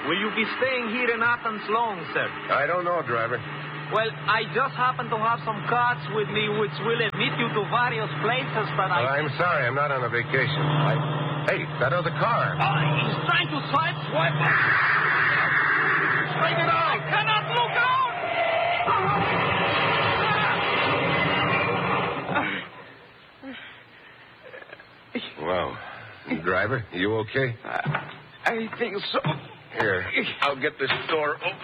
Will you be staying here in Athens long, sir? I don't know, driver. Well, I just happen to have some cards with me which will admit you to various places that I'm sorry, I'm not on a vacation. Hey, that other car. He's trying to sideswipe us. Straighten it out. I cannot look out! Wow. Driver, you okay? I think so. Here, I'll get this door open.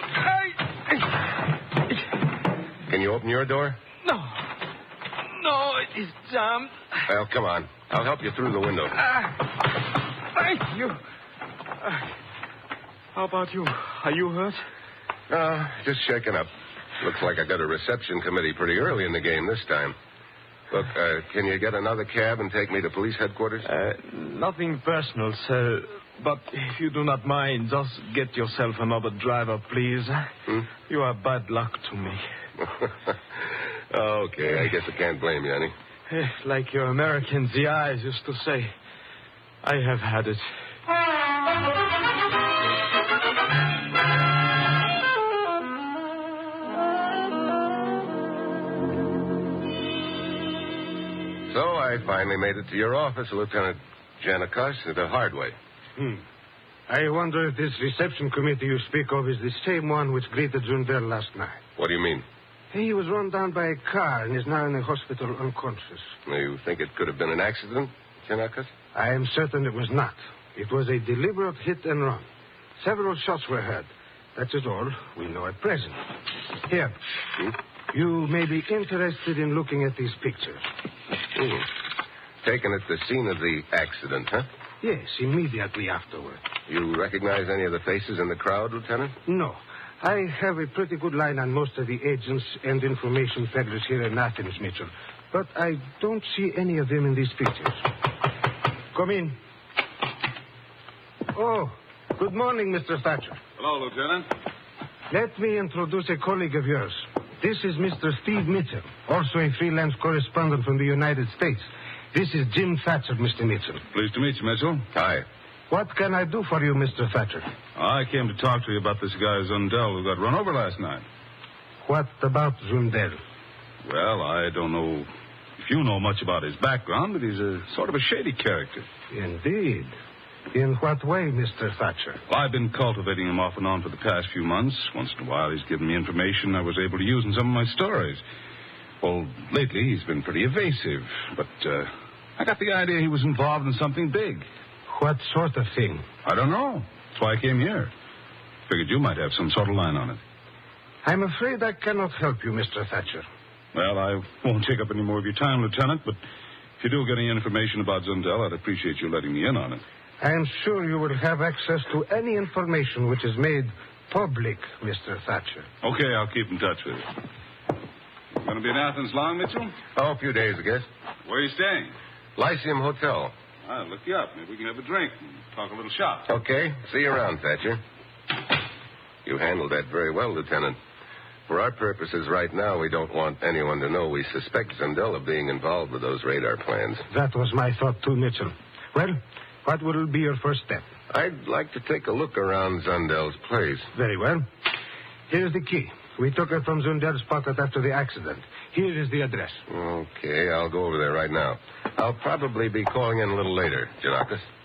Can you open your door? No, it is jammed. Well, come on. I'll help you through the window. Thank you. How about you? Are you hurt? Just shaken up. Looks like I got a reception committee pretty early in the game this time. Look, can you get another cab and take me to police headquarters? Nothing personal, sir. But if you do not mind, just get yourself another driver, please. You are bad luck to me. Okay, I guess I can't blame you, honey. Like your American GIs used to say, I have had it. So I finally made it to your office, Lieutenant Janikos, the hard way. I wonder if this reception committee you speak of is the same one which greeted Zundel last night. What do you mean? He was run down by a car and is now in the hospital unconscious. You think it could have been an accident, Janikos? I am certain it was not. It was a deliberate hit and run. Several shots were heard. That is all we know at present. Here. You may be interested in looking at these pictures. Taken at the scene of the accident, huh? Yes, immediately afterward. You recognize any of the faces in the crowd, Lieutenant? No. I have a pretty good line on most of the agents and information peddlers here in Athens, Mitchell. But I don't see any of them in these pictures. Come in. Oh, good morning, Mr. Thatcher. Hello, Lieutenant. Let me introduce a colleague of yours. This is Mr. Steve Mitchell, also a freelance correspondent from the United States. This is Jim Thatcher, Mr. Mitchell. Pleased to meet you, Mitchell. Hi. What can I do for you, Mr. Thatcher? I came to talk to you about this guy Zundel who got run over last night. What about Zundel? Well, I don't know if you know much about his background, but he's a sort of a shady character. Indeed. In what way, Mr. Thatcher? Well, I've been cultivating him off and on for the past few months. Once in a while, he's given me information I was able to use in some of my stories. Well, lately, he's been pretty evasive, but I got the idea he was involved in something big. What sort of thing? I don't know. That's why I came here. Figured you might have some sort of line on it. I'm afraid I cannot help you, Mr. Thatcher. Well, I won't take up any more of your time, Lieutenant, but if you do get any information about Zundel, I'd appreciate you letting me in on it. I am sure you will have access to any information which is made public, Mr. Thatcher. Okay, I'll keep in touch with you. Going to be in Athens long, Mitchell? Oh, a few days, I guess. Where are you staying? Lyceum Hotel. I'll look you up. Maybe we can have a drink and talk a little shop. Okay. See you around, Thatcher. You handled that very well, Lieutenant. For our purposes right now, we don't want anyone to know we suspect Zundel of being involved with those radar plans. That was my thought, too, Mitchell. Well, what will be your first step? I'd like to take a look around Zundel's place. Very well. Here's the key. We took it from Zundel's pocket after the accident. Here is the address. Okay, I'll go over there right now. I'll probably be calling in a little later, Janakis.